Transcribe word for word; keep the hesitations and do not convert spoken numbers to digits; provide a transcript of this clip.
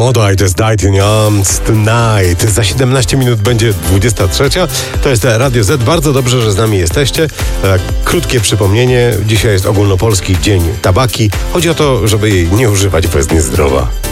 Modo, I just died in your arms tonight. Za siedemnaście minut będzie dwudziesta trzecia. To jest Radio Z. Bardzo dobrze, że z nami jesteście. Krótkie przypomnienie. Dzisiaj jest ogólnopolski dzień tabaki. Chodzi o to, żeby jej nie używać, bo jest niezdrowa.